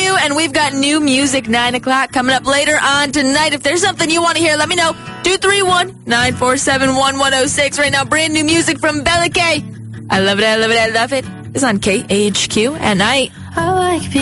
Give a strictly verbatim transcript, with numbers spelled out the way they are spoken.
you, and we've got new music, nine o'clock, coming up later on tonight. If there's something you want to hear, let me know. two three one, nine four seven, one one oh six. Right now, brand new music from Bella K. I love it, I love it, I love it. It's on K H Q at night. I like